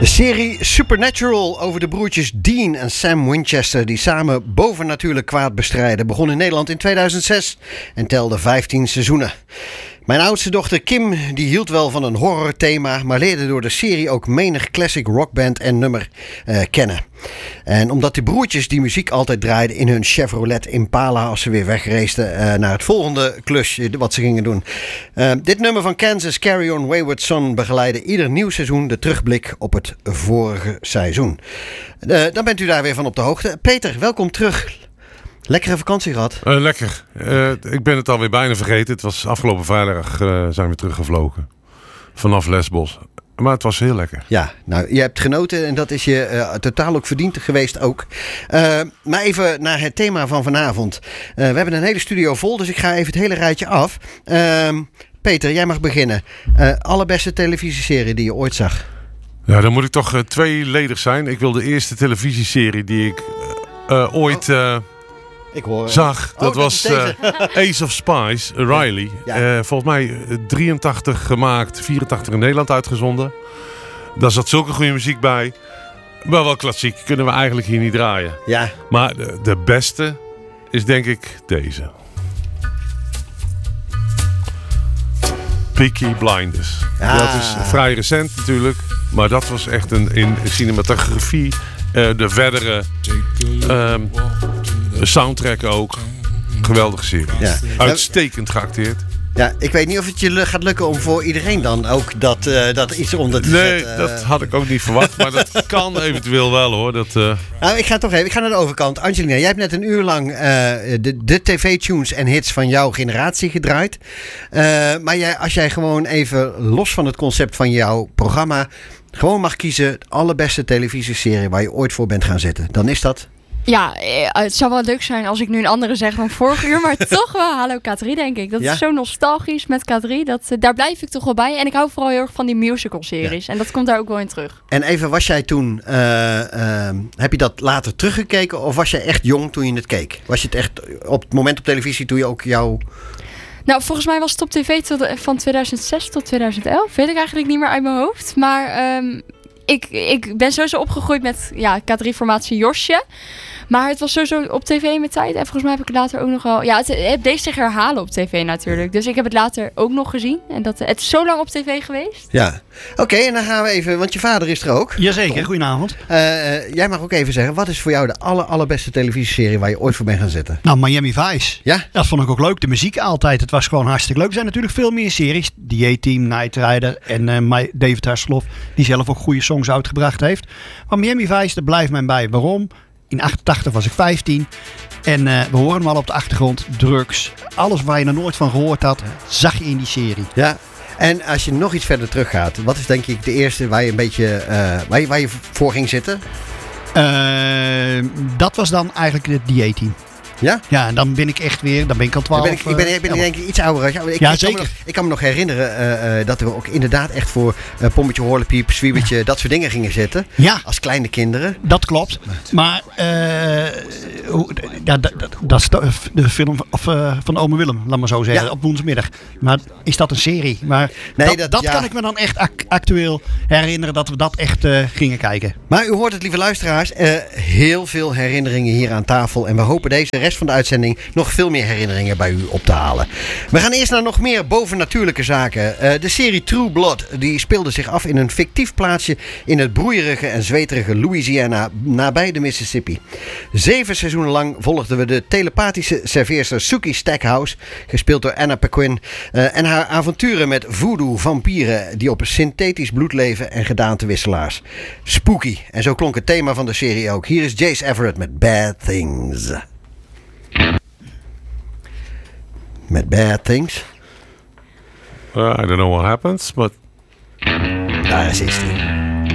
De serie Supernatural over de broertjes Dean en Sam Winchester die samen bovennatuurlijk kwaad bestrijden begon in Nederland in 2006 en telde 15 seizoenen. Mijn oudste dochter Kim die hield wel van een horrorthema, maar leerde door de serie ook menig classic rockband en nummer kennen. En omdat die broertjes die muziek altijd draaiden in hun Chevrolet Impala als ze weer wegreisden naar het volgende klusje wat ze gingen doen. Dit nummer van Kansas, Carry On Wayward Son, begeleidde ieder nieuw seizoen de terugblik op het vorige seizoen. Dan bent u daar weer van op de hoogte. Peter, welkom terug. Lekkere vakantie gehad? Lekker. Ik ben het alweer bijna vergeten. Het was afgelopen vrijdag zijn we teruggevlogen. Vanaf Lesbos. Maar het was heel lekker. Ja, nou, je hebt genoten en dat is je totaal ook verdiend geweest ook. Maar even naar het thema van vanavond. We hebben een hele studio vol, dus ik ga even het hele rijtje af. Peter, jij mag beginnen. Allerbeste televisieserie die je ooit zag? Ja, dan moet ik toch tweeledig zijn. Ik wil de eerste televisieserie die ik ooit... Ik hoor, zag, dat was Ace of Spies, Riley. Ja. Volgens mij 83 gemaakt, 84 in Nederland uitgezonden. Daar zat zulke goede muziek bij. Maar wel klassiek, kunnen we eigenlijk hier niet draaien. Ja. Maar de beste is denk ik deze. Peaky Blinders. Ja. Dat is vrij recent natuurlijk. Maar dat was echt in cinematografie. De verdere soundtrack ook. Geweldige serie. Ja. Uitstekend geacteerd. Ja, ik weet niet of het je gaat lukken om voor iedereen dan ook dat iets onder te zetten. Nee, dat had ik ook niet verwacht. Maar dat kan eventueel wel hoor. Nou, ik ga naar de overkant. Angelina, jij hebt net een uur lang de tv-tunes en hits van jouw generatie gedraaid. Maar als jij gewoon even los van het concept van jouw programma gewoon mag kiezen de allerbeste televisieserie waar je ooit voor bent gaan zitten, dan is dat? Ja, het zou wel leuk zijn als ik nu een andere zeg dan vorig uur, maar toch wel Hallo K3 denk ik. Dat is zo nostalgisch met K3, daar blijf ik toch wel bij. En ik hou vooral heel erg van die musical series en dat komt daar ook wel in terug. En even, was jij toen, heb je dat later teruggekeken of was jij echt jong toen je het keek? Was je het echt op het moment op televisie toen je ook jouw... Nou, volgens mij was het op tv van 2006 tot 2011. Weet ik eigenlijk niet meer uit mijn hoofd. Maar ik ben sowieso opgegroeid met K3-formatie Josje. Maar het was sowieso op tv in mijn tijd. En volgens mij heb ik het later ook nog wel... Ja, het deed zich herhalen op tv natuurlijk. Dus ik heb het later ook nog gezien. En het is zo lang op tv geweest. Ja. Oké, en dan gaan we even... Want je vader is er ook. Jazeker, goedenavond. Jij mag ook even zeggen... Wat is voor jou de allerbeste televisieserie waar je ooit voor bent gaan zitten? Nou, Miami Vice. Ja? Dat vond ik ook leuk. De muziek altijd. Het was gewoon hartstikke leuk. Er zijn natuurlijk veel meer series. The A-Team, Knight Rider en David Hasselhoff. Die zelf ook goede songs uitgebracht heeft. Maar Miami Vice, daar blijft mij bij. Waarom? In 88 was ik 15 en we horen hem al op de achtergrond. Drugs, alles waar je nog nooit van gehoord had, zag je in die serie. Ja, en als je nog iets verder teruggaat, wat is denk ik de eerste waar je een beetje waar je voor ging zitten? Dat was dan eigenlijk de dieetteam. Ja? Ja, en dan ben ik echt weer, dan ben ik al 12. Ik ben denk ik iets ouder. Ik kan me nog herinneren dat we ook inderdaad echt voor Pommetje, Horlepiep, Zwiebertje, dat soort dingen gingen zitten. Ja. Als kleine kinderen. Dat klopt. Maar dat is de film van Ome Willem, laat maar zo zeggen, op woensdagmiddag. Maar is dat een serie? Maar nee, dat kan ik me dan echt actueel herinneren dat we dat echt gingen kijken. Maar u hoort het, lieve luisteraars, heel veel herinneringen hier aan tafel. En we hopen deze rest van de uitzending nog veel meer herinneringen bij u op te halen. We gaan eerst naar nog meer bovennatuurlijke zaken. De serie True Blood die speelde zich af in een fictief plaatsje in het broeierige en zweterige Louisiana nabij de Mississippi. 7 seizoenen lang volgden we de telepathische serveerster Sookie Stackhouse, gespeeld door Anna Paquin, en haar avonturen met voodoo vampieren die op synthetisch bloed leven en gedaantewisselaars. Spooky. En zo klonk het thema van de serie ook. Hier is Jace Everett met Bad Things. Met Bad Things. I don't know what happens, but... Daar is hij.